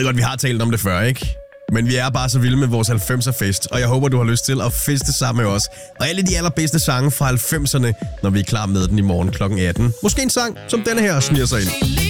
ved godt, vi har talt om det før, ikke? Men vi er bare så vilde med vores 90'er-fest, og jeg håber, du har lyst til at feste sammen med os. Og alle de allerbedste sange fra 90'erne, når vi er klar med den i morgen kl. 18. Måske en sang, som denne her sniger sig ind.